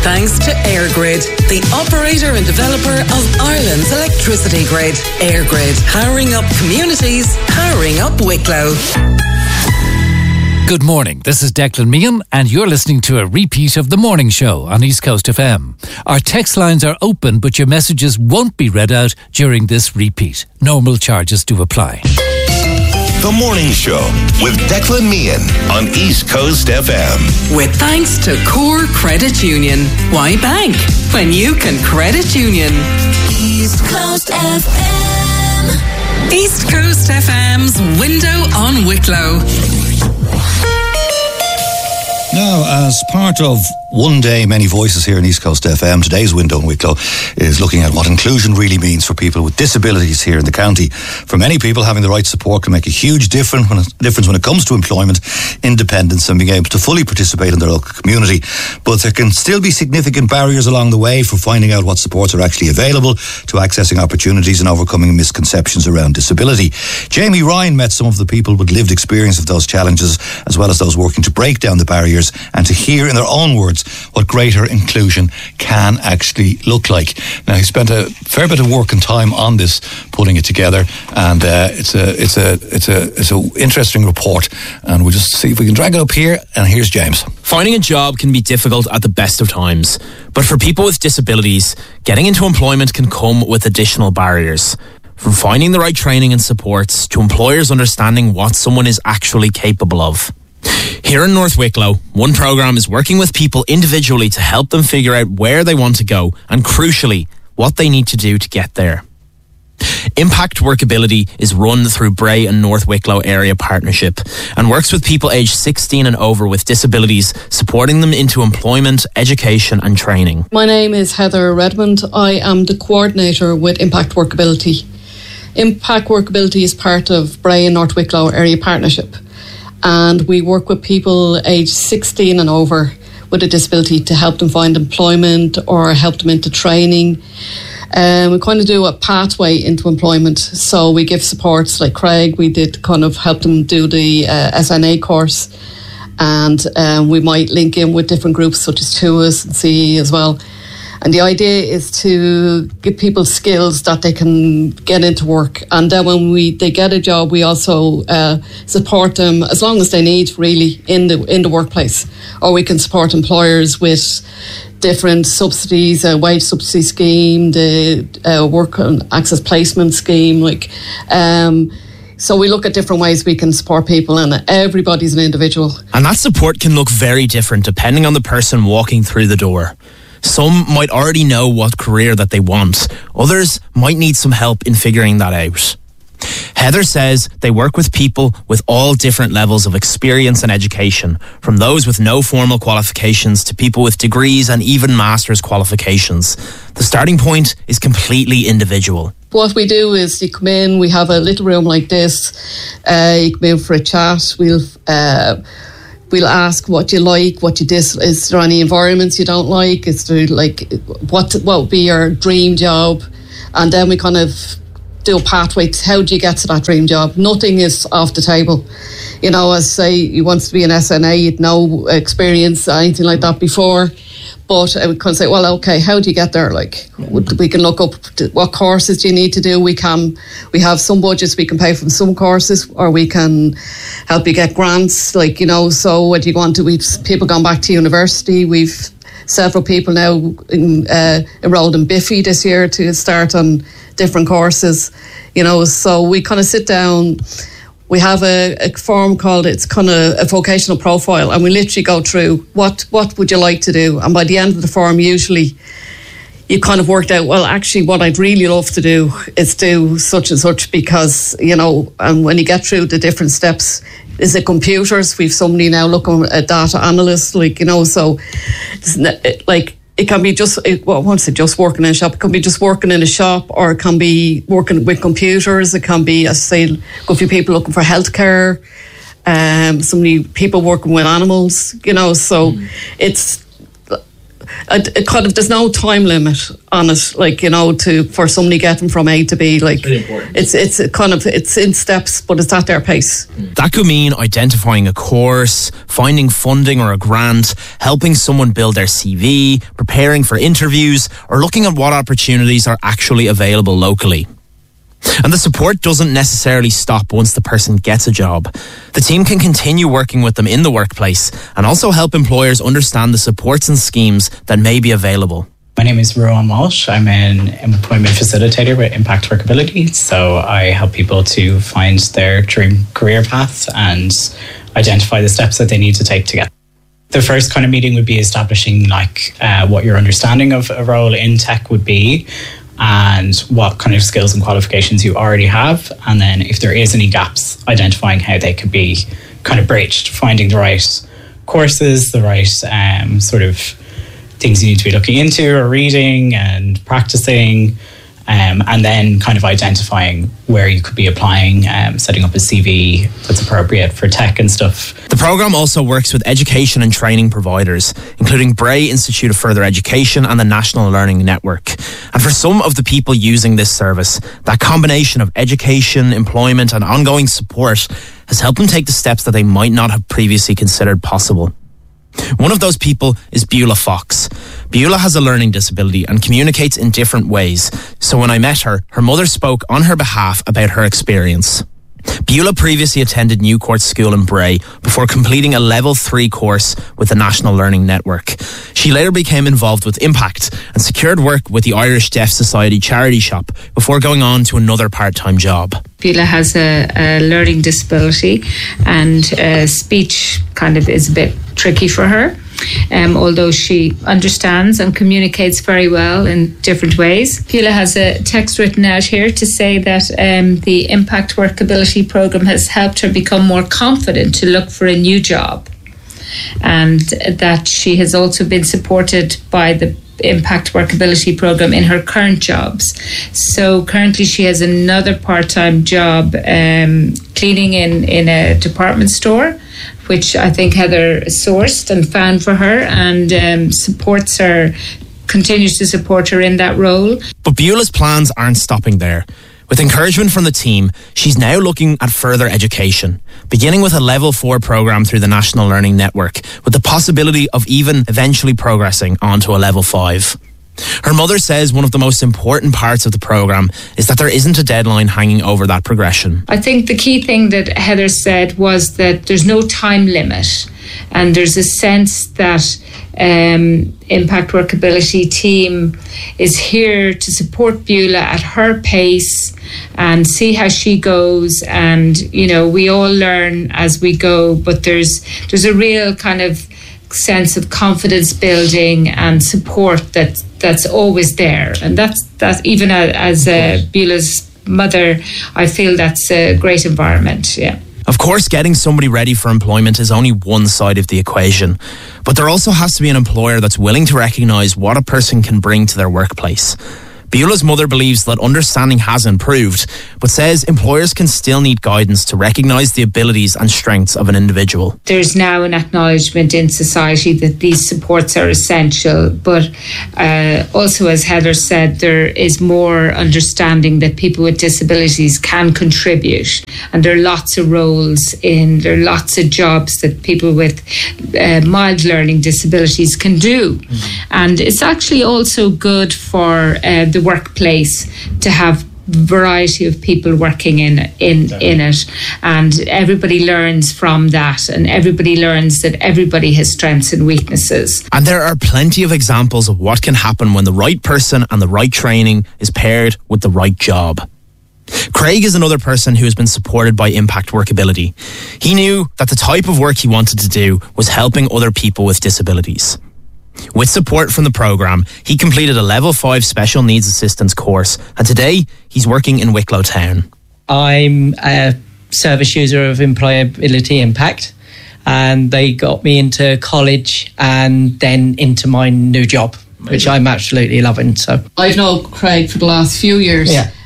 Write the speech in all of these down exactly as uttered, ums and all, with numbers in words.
Thanks to EirGrid, the operator and developer of Ireland's electricity grid. EirGrid, powering up communities, powering up Wicklow. Good morning, this is Declan Meehan and you're listening to a repeat of The Morning Show on East Coast F M. Our text lines are open but your messages won't be read out during this repeat. Normal charges do apply. The Morning Show with Declan Meehan on East Coast F M. With thanks to Core Credit Union. Why bank when you can credit union? East Coast F M. East Coast F M's Window on Wicklow. Now, as part of One Day, Many Voices here in East Coast F M, today's Window in Wicklow is looking at what inclusion really means for people with disabilities here in the county. For many people, having the right support can make a huge difference when it, difference when it comes to employment, independence and being able to fully participate in their local community. But there can still be significant barriers along the way for finding out what supports are actually available, to accessing opportunities and overcoming misconceptions around disability. Jamie Ryan met some of the people with lived experience of those challenges, as well as those working to break down the barriers and to hear in their own words what greater inclusion can actually look like. Now, he spent a fair bit of work and time on this, putting it together, and uh, it's a it's a it's a it's an interesting report, and we'll just see if we can drag it up here. And here's James. Finding a job can be difficult at the best of times, but for people with disabilities, getting into employment can come with additional barriers. From finding the right training and supports to employers understanding what someone is actually capable of. Here in North Wicklow, one programme is working with people individually to help them figure out where they want to go and, crucially, what they need to do to get there. Impact Workability is run through Bray and North Wicklow Area Partnership and works with people aged sixteen and over with disabilities, supporting them into employment, education and training. My name is Heather Redmond. I am the coordinator with Impact Workability. Impact Workability is part of Bray and North Wicklow Area Partnership. And we work with people aged sixteen and over with a disability to help them find employment or help them into training. Um, we kind of do a pathway into employment. So we give supports like Craig. We did kind of help them do the uh, S N A course. And um, we might link in with different groups such as T U A S and C E as well. And the idea is to give people skills that they can get into work. And then when we they get a job, we also uh, support them as long as they need, really, in the in the workplace. Or we can support employers with different subsidies, a wage subsidy scheme, the uh, work and access placement scheme. Like, um, so we look at different ways we can support people, and everybody's an individual. And that support can look very different depending on the person walking through the door. Some might already know what career that they want. Others might need some help in figuring that out. Heather says they work with people with all different levels of experience and education, from those with no formal qualifications to people with degrees and even master's qualifications. The starting point is completely individual. What we do is you come in, we have a little room like this, uh, you come in for a chat, we'll... Uh, We'll ask what you like, what you dis. Is there any environments you don't like? Is there like what what would be your dream job? And then we kind of do a pathway to how do you get to that dream job. Nothing is off the table. You know, as say you want to be an S N A, you'd no experience, anything like that before. But I would kind of say, well, okay, how do you get there? Like, we can look up what courses do you need to do. We can, we have some budgets we can pay for some courses, or we can help you get grants. Like, you know, so what do you want to? We've people gone back to university. We've several people now in, uh, enrolled in Biffy this year to start on different courses. You know, so we kind of sit down. We have a, a form called, it's kind of a vocational profile, and we literally go through what what would you like to do. And by the end of the form, usually you kind of worked out, well, actually what I'd really love to do is do such and such, because, you know, and when you get through the different steps, is it computers? We've somebody now looking at data analysts, like, you know, so it's like, it can be just, it, well, I won't say just working in a shop. It can be just working in a shop, or it can be working with computers. It can be, as I say, a few people looking for healthcare. Um, so many people working with animals, you know. So mm. it's a, a kind of, there's no time limit on it, like, you know, to for somebody getting from A to B. Like, really important. it's it's a kind of, it's in steps, but it's at their pace. That could mean identifying a course, finding funding or a grant, helping someone build their C V, preparing for interviews, or looking at what opportunities are actually available locally. And the support doesn't necessarily stop once the person gets a job. The team can continue working with them in the workplace and also help employers understand the supports and schemes that may be available. My name is Rowan Walsh. I'm an employment facilitator with Impact Workability. So I help people to find their dream career path and identify the steps that they need to take to get. The first kind of meeting would be establishing like uh, what your understanding of a role in tech would be, and what kind of skills and qualifications you already have. And then if there is any gaps, identifying how they could be kind of bridged, finding the right courses, the right um, sort of things you need to be looking into or reading and practicing, um, and then kind of identifying where you could be applying, um, setting up a C V that's appropriate for tech and stuff. The programme also works with education and training providers, including Bray Institute of Further Education and the National Learning Network. And for some of the people using this service, that combination of education, employment and ongoing support has helped them take the steps that they might not have previously considered possible. One of those people is Beulah Fox. Beulah has a learning disability and communicates in different ways. So when I met her, her mother spoke on her behalf about her experience. Beulah previously attended New Court School in Bray before completing a level three course with the National Learning Network. She later became involved with Impact and secured work with the Irish Deaf Society charity shop before going on to another part-time job. Beulah has a, a learning disability, and uh, speech kind of is a bit tricky for her. Um, although she understands and communicates very well in different ways. Beulah has a text written out here to say that um, the Impact Workability programme has helped her become more confident to look for a new job, and that she has also been supported by the Impact Workability programme in her current jobs. So currently she has another part-time job um, cleaning in, in a department store, which I think Heather sourced and found for her, and um, supports her, continues to support her in that role. But Beulah's plans aren't stopping there. With encouragement from the team, she's now looking at further education, beginning with a level four programme through the National Learning Network, with the possibility of even eventually progressing onto a level five. Her mother says one of the most important parts of the programme is that there isn't a deadline hanging over that progression. I think the key thing that Heather said was that there's no time limit, and there's a sense that um, Impact Workability team is here to support Beulah at her pace and see how she goes. And, you know, we all learn as we go, but there's there's a real kind of sense of confidence building and support that that's always there. And that's that even as uh, Beulah's mother, I feel that's a great environment. Yeah. Of course, getting somebody ready for employment is only one side of the equation, but there also has to be an employer that's willing to recognise what a person can bring to their workplace. Beulah's mother believes that understanding has improved, but says employers can still need guidance to recognise the abilities and strengths of an individual. There's now an acknowledgement in society that these supports are essential, but uh, also, as Heather said, there is more understanding that people with disabilities can contribute, and there are lots of roles in, there are lots of jobs that people with uh, mild learning disabilities can do. Mm-hmm. And it's actually also good for uh, the workplace to have variety of people working in in in it, and everybody learns from that, and everybody learns that everybody has strengths and weaknesses. And there are plenty of examples of what can happen when the right person and the right training is paired with the right job. Craig is another person who has been supported by Impact Workability. He knew that the type of work he wanted to do was helping other people with disabilities. With support from the programme, he completed a level five special needs assistance course, and today he's working in Wicklow Town. I'm a service user of Employability Impact, and they got me into college and then into my new job, which I'm absolutely loving. So I've known Craig for the last few years. Yeah.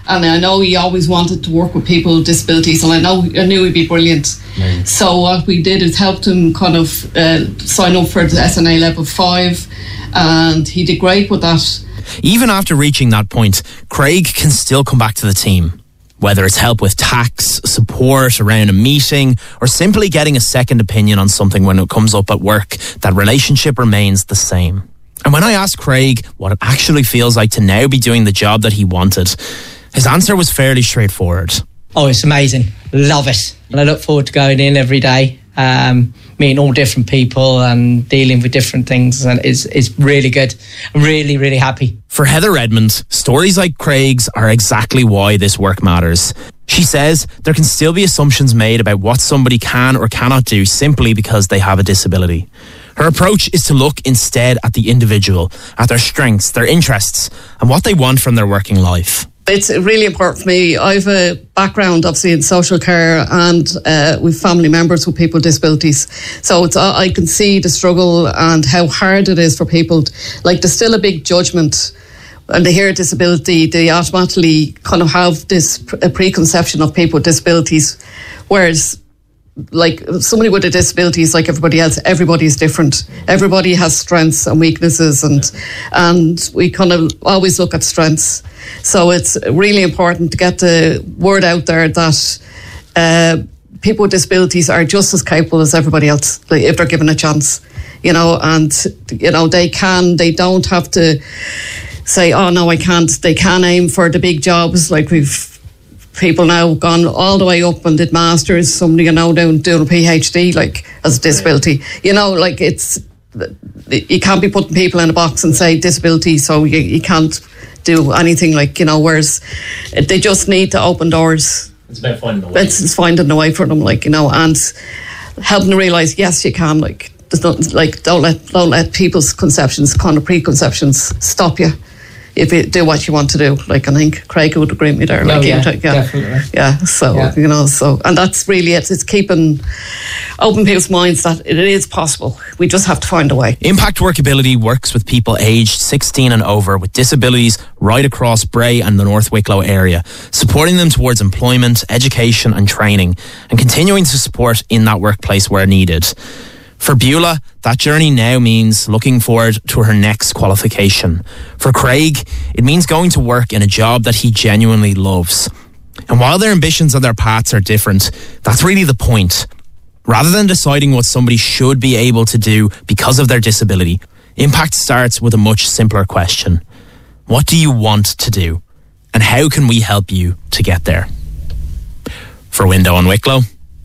And I know he always wanted to work with people with disabilities, and I know I knew he'd be brilliant. Mm. So what we did is helped him kind of uh, sign up for the S N A level five, and he did great with that. Even after reaching that point, Craig can still come back to the team. Whether it's help with tax, support around a meeting, or simply getting a second opinion on something when it comes up at work, that relationship remains the same. And when I asked Craig what it actually feels like to now be doing the job that he wanted, his answer was fairly straightforward. Oh, it's amazing. Love it. And I look forward to going in every day, um, meeting all different people and dealing with different things. And it's, it's really good. I'm really, really happy. For Heather Redmond, stories like Craig's are exactly why this work matters. She says there can still be assumptions made about what somebody can or cannot do simply because they have a disability. Her approach is to look instead at the individual, at their strengths, their interests, and what they want from their working life. It's really important for me. I have a background, obviously, in social care, and uh, with family members with people with disabilities. So it's, I can see the struggle and how hard it is for people. To, like, there's still a big judgment. And they hear disability, they automatically kind of have this a preconception of people with disabilities. Whereas, like, somebody with a disability is like everybody else. Everybody is different. Everybody has strengths and weaknesses, and and we kind of always look at strengths. So it's really important to get the word out there that uh, people with disabilities are just as capable as everybody else, like, if they're given a chance, you know, and, you know, they can, they don't have to say, oh, no, I can't. They can aim for the big jobs. Like, we've people now gone all the way up and did masters, somebody, you know, doing, doing a PhD, like, as a disability. You know, like, it's, you can't be putting people in a box and say disability, so you, you can't do anything, like, you know, whereas they just need to open doors. It's about finding a way. It's, it's finding a way for them, like, you know, and helping them realise, yes, you can, like, there's not, like, don't let, don't let people's conceptions, kind of preconceptions, stop you if you do what you want to do. Like, I think Craig would agree with me there. No, like, yeah, yeah, definitely. Yeah, so, yeah. you know, so, and that's really it. It's keeping open people's minds that it is possible. We just have to find a way. Impact Workability works with people aged sixteen and over with disabilities right across Bray and the North Wicklow area, supporting them towards employment, education and training, and continuing to support in that workplace where needed. For Beulah, that journey now means looking forward to her next qualification. For Craig, it means going to work in a job that he genuinely loves. And while their ambitions and their paths are different, that's really the point. Rather than deciding what somebody should be able to do because of their disability, Impact starts with a much simpler question. What do you want to do? And how can we help you to get there? For Window on Wicklow,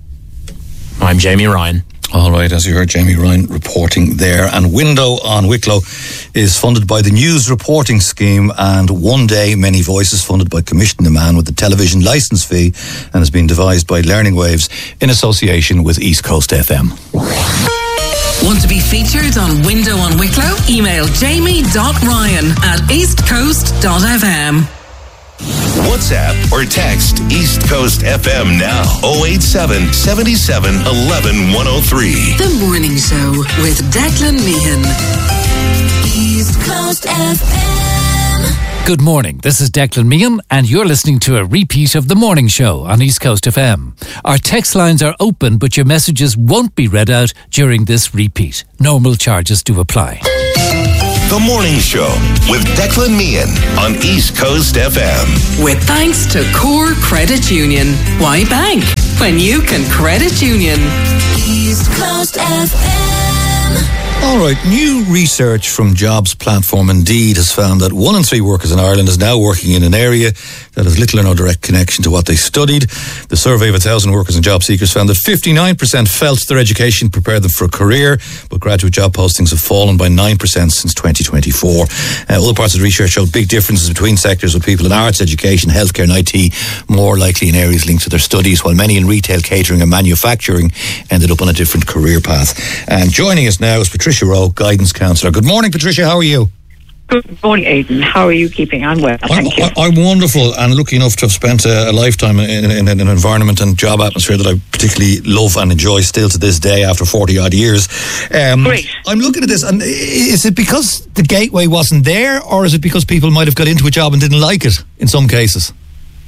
I'm Jamie Ryan. All right, as you heard Jamie Ryan reporting there. And Window on Wicklow is funded by the News Reporting Scheme and One Day Many Voices, funded by Commission the Man with the television licence fee, and has been devised by Learning Waves in association with East Coast F M. Want to be featured on Window on Wicklow? Email jamie.ryan at eastcoast.fm. WhatsApp or text East Coast F M now. oh eight seven, seven seven, one one, one oh three. The Morning Show with Declan Meehan. East Coast F M. Good morning, this is Declan Meehan and you're listening to a repeat of The Morning Show on East Coast F M. Our text lines are open but your messages won't be read out during this repeat. Normal charges do apply. The Morning Show with Declan Meehan on East Coast F M. With thanks to Core Credit Union. Why bank when you can credit union? East Coast F M. All right, new research from jobs platform Indeed has found that one in three workers in Ireland is now working in an area that has little or no direct connection to what they studied. The survey of one thousand workers and job seekers found that fifty-nine percent felt their education prepared them for a career, but graduate job postings have fallen by nine percent since twenty twenty-four. Uh, other parts of the research showed big differences between sectors, with people in arts, education, healthcare and I T more likely in areas linked to their studies, while many in retail, catering and manufacturing ended up on a different career path. And joining us now is Patricia Patricia Rowe, Guidance Counsellor. Good morning, Patricia. How are you? Good morning, Aidan. How are you keeping on? Well, thank you. I, I'm wonderful and lucky enough to have spent a, a lifetime in, in, in an environment and job atmosphere that I particularly love and enjoy still to this day after forty odd years. Um, Great. I'm looking at this, and is it because the gateway wasn't there, or is it because people might have got into a job and didn't like it in some cases?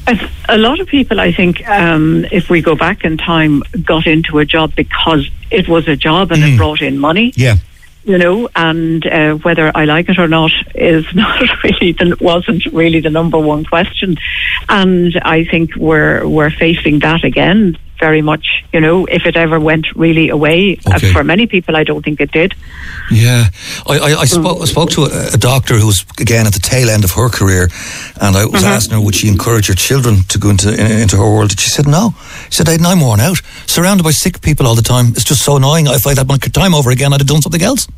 A, a lot of people, I think, um, if we go back in time, got into a job because it was a job and mm. it brought in money. Yeah. You know, and uh, whether I like it or not is not really the, wasn't really the number one question. And I think we're we're facing that again very much. You know, if it ever went really away, okay. uh, for many people, I don't think it did. Yeah, I, I, I, spoke, I spoke to a, a doctor who was again at the tail end of her career, and I was mm-hmm. asking her would she encourage her children to go into into her world. And she said no. She said I'm worn out, surrounded by sick people all the time. It's just so annoying. If I'd had my time over again, I'd have done something else.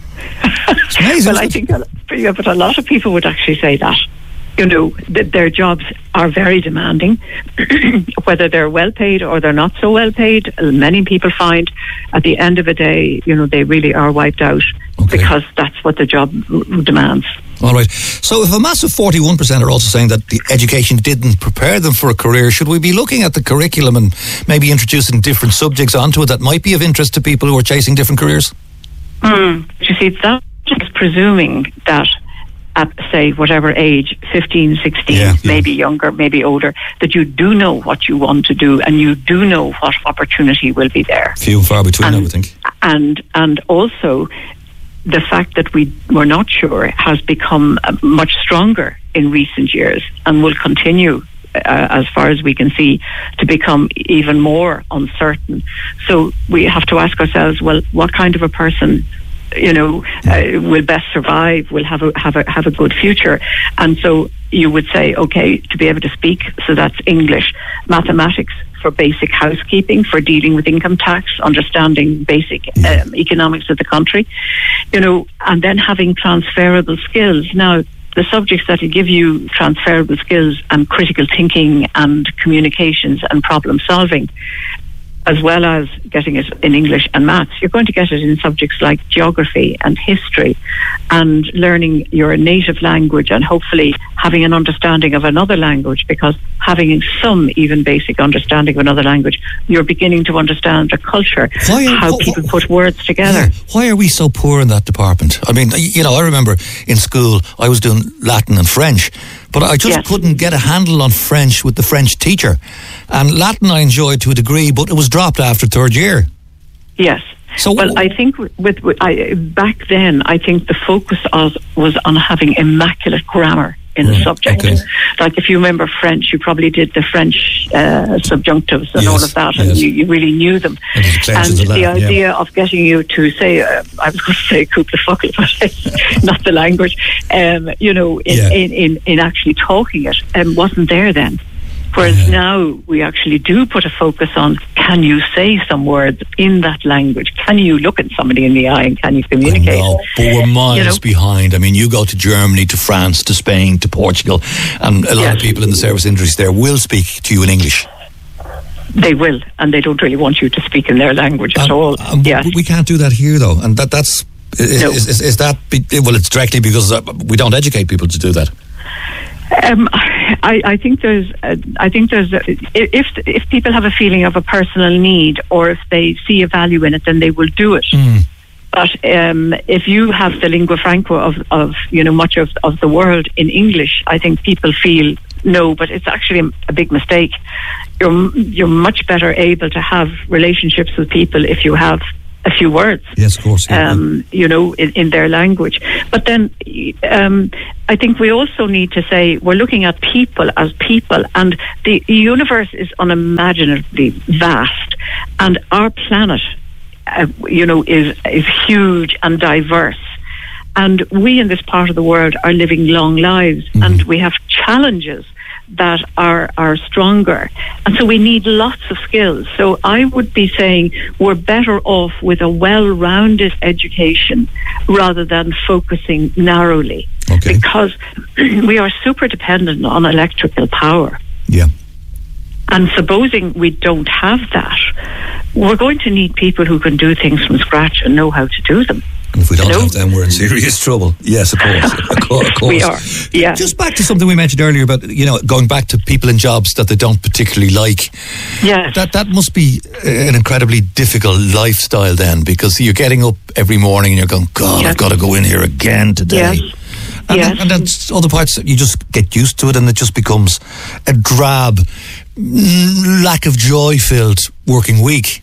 It's amazing. Well, I think, yeah, but a lot of people would actually say that. You know, that their jobs are very demanding, whether they're well paid or they're not so well paid. Many people find at the end of the day, you know, they really are wiped out okay. because that's what the job demands. All right. So if a massive forty-one percent are also saying that the education didn't prepare them for a career, should we be looking at the curriculum and maybe introducing different subjects onto it that might be of interest to people who are chasing different careers? Mm. You see, that's just presuming that at, say, whatever age, fifteen, sixteen, yeah, yeah. maybe younger, maybe older, that you do know what you want to do and you do know what opportunity will be there. Few and far between, and, I would think. And, and also, the fact that we were not sure has become much stronger in recent years and will continue, uh, as far as we can see, to become even more uncertain. So we have to ask ourselves, well, what kind of a person, you know, uh, will best survive, will have a have a have a good future? And so you would say, okay, to be able to speak, so that's English, mathematics for basic housekeeping, for dealing with income tax, understanding basic um, economics of the country, you know, and then having transferable skills. Now, the subjects that will give you transferable skills and critical thinking and communications and problem solving, as well as getting it in English and maths, you're going to get it in subjects like geography and history and learning your native language and hopefully having an understanding of another language, because having some even basic understanding of another language, you're beginning to understand the culture, are, how wh- people put words together. Yeah. Why are we so poor in that department? I mean, you know, I remember in school I was doing Latin and French, but I just yes. couldn't get a handle on French with the French teacher. And Latin I enjoyed to a degree, but it was dropped after third year. Yes. So, well, I think with, with I, back then, I think the focus of, was on having immaculate grammar in right. the subject. Okay. Like if you remember French, you probably did the French uh, subjunctives and yes. all of that, and yes. you, you really knew them. And, and the that, idea yeah. of getting you to say, uh, I was going to say couple fuckle, but not the language, um, you know, in, yeah. in, in, in actually talking it, um, wasn't there then. Whereas yeah. now we actually do put a focus on, can you say some words in that language? Can you look at somebody in the eye and can you communicate? I know, but we're miles you know? behind. I mean, you go to Germany, to France, to Spain, to Portugal, and a lot yes. of people in the service industries there will speak to you in English. They will, and they don't really want you to speak in their language at um, all. Um, yes. We can't do that here, though, and that that's is, no. is, is, is that well? It's directly because we don't educate people to do that. Um, I, I think there's, uh, I think there's, uh, if if people have a feeling of a personal need, or if they see a value in it, then they will do it. Mm. But um, if you have the lingua franca of, of you know much of, of the world in English, I think people feel no, but it's actually a big mistake. You're you're much better able to have relationships with people if you have a few words. Yes, of course. Yeah. Um, you know, in, in their language. But then um, I think we also need to say we're looking at people as people, and the universe is unimaginably vast, and our planet, uh, you know, is is huge and diverse. And we in this part of the world are living long lives, mm-hmm. and we have challenges that are are stronger, and so we need lots of skills. So I would be saying we're better off with a well-rounded education rather than focusing narrowly, okay. because we are super dependent on electrical power. Yeah. And supposing we don't have that, we're going to need people who can do things from scratch and know how to do them. And if we don't Hello? have them, we're in serious trouble. Yes, of course. Of course, of course. We are, yeah. Just back to something we mentioned earlier about, you know, going back to people in jobs that they don't particularly like. Yes. That, that must be an incredibly difficult lifestyle then, because you're getting up every morning and you're going, God, yes. I've got to go in here again today. Yes. And, Yes. then, and then other parts, you just get used to it and it just becomes a drab, mm, lack of joy-filled working week.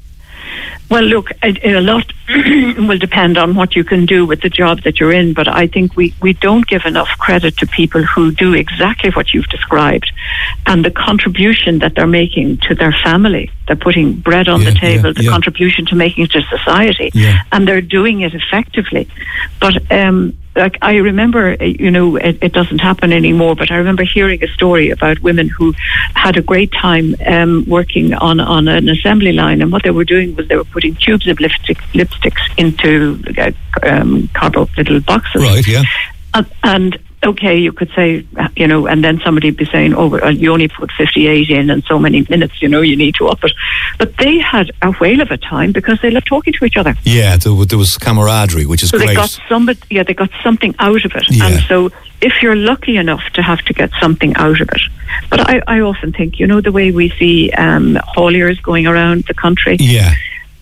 Well, look, a, a lot will depend on what you can do with the job that you're in, but I think we, we don't give enough credit to people who do exactly what you've described and the contribution that they're making to their family. They're putting bread on Yeah, the table, yeah, the yeah. contribution to making to society, Yeah. and they're doing it effectively. But um, like I remember, uh, you know, it, it doesn't happen anymore, but I remember hearing a story about women who had a great time um, working on, on an assembly line, and what they were doing was they were putting tubes of lipstick, lipsticks into uh, um, cardboard little boxes. Right, yeah. And, and okay, you could say, you know, and then somebody would be saying, oh, well, you only put fifty-eight in and so many minutes, you know, you need to up it. But they had a whale of a time because they loved talking to each other. Yeah, there, there was camaraderie, which is So great. they got somebody, yeah, they got something out of it. Yeah. And so if you're lucky enough to have to get something out of it. But I, I often think, you know, the way we see um, hauliers going around the country. Yeah.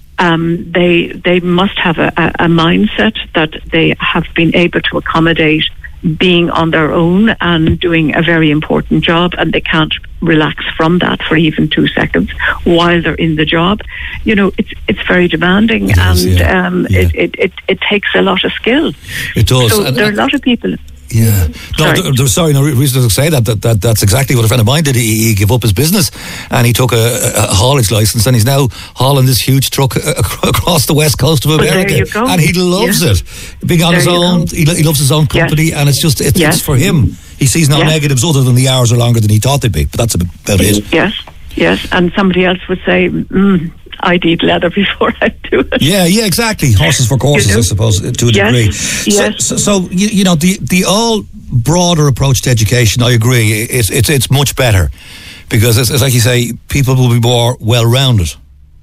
Um, they they must have a, a, a mindset that they have been able to accommodate being on their own and doing a very important job, and they can't relax from that for even two seconds while they're in the job. You know, it's it's very demanding, It and is, yeah. um, Yeah. It, it, it, it takes a lot of skill. It does. So And- there are a lot of people. Yeah. No, Sorry. th- th- sorry, no reason to say that, that, that. That's exactly what a friend of mine did. He, he gave up his business and he took a, a haulage license, and he's now hauling this huge truck a- a- across the west coast of Well, there America. you go. And he loves Yeah. it. Being on There his you own, go. he, lo- he loves his own company, Yes. and it's just, it's, Yes. it's for him. He sees no Yes. negatives other than the hours are longer than he thought they'd be, but that's about it. Yes, yes. And somebody else would say, mm, I'd eat leather before I do it. Yeah, yeah, exactly. Horses for courses, You know? I suppose, to a Yes, degree. yes. So, so, so you, you know, the the all broader approach to education, I agree, it's it's it's much better because, it's, it's like you say, people will be more well rounded.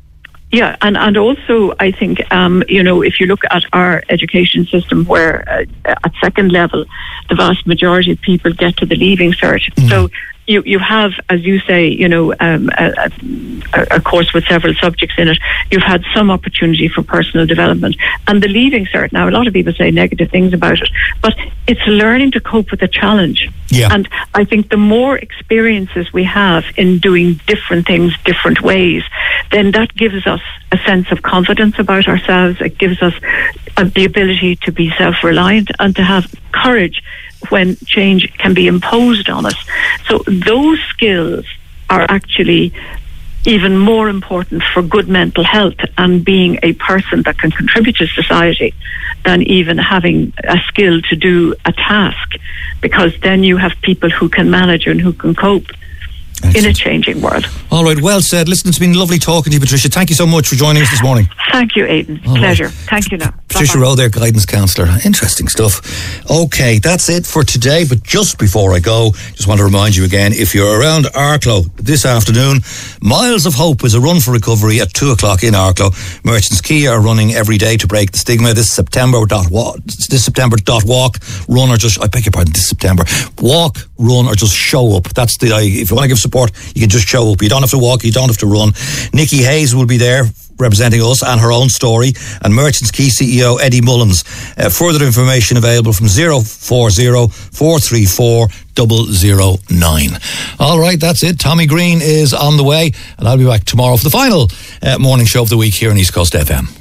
Yeah, and, and also I think, um, you know, if you look at our education system where uh, at second level, the vast majority of people get to the leaving cert. Mm. So you, you have, as you say, you know, um, a, a, a course with several subjects in it. You've had some opportunity for personal development. And the leaving cert, now a lot of people say negative things about it, but it's learning to cope with a challenge. Yeah. And I think the more experiences we have in doing different things different ways, then that gives us a sense of confidence about ourselves. It gives us uh, the ability to be self-reliant and to have courage when change can be imposed on us. So those skills are actually even more important for good mental health and being a person that can contribute to society than even having a skill to do a task, because then you have people who can manage and who can cope in a changing world. All right, well said. Listen, it's been lovely talking to you, Patricia. Thank you so much for joining us this morning. Thank you, Aidan. All Pleasure. right. Thank you now. Patricia Bye-bye. Rowe there, guidance counsellor. Interesting stuff. Okay, that's it for today. But just before I go, just want to remind you again, if you're around Arklow this afternoon, Miles of Hope is a run for recovery at two o'clock in Arklow. Merchants Quay are running every day to break the stigma. This September dot walk, this September dot walk, run, or just, I beg your pardon, this September. Walk, run, or just show up. That's the, if you want to give support, you can just show up. You don't have to walk, you don't have to run. Nikki Hayes will be there representing us and her own story, and Merchants Quay C E O Eddie Mullins. Uh, further information available from zero four zero, four three four, zero zero nine. All right, that's it. Tommy Green is on the way, and I'll be back tomorrow for the final uh, morning show of the week here on East Coast F M.